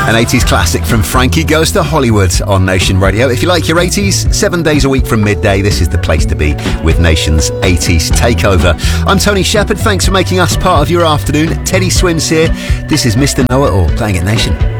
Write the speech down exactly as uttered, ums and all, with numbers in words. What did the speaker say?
An eighties classic from Frankie Goes to Hollywood on Nation Radio. If you like your eighties, seven days a week from midday, this is the place to be with Nation's eighties Takeover. I'm Tony Shepherd. Thanks for making us part of your afternoon. Teddy Swims here. This is Mister Know-It-All, playing at Nation.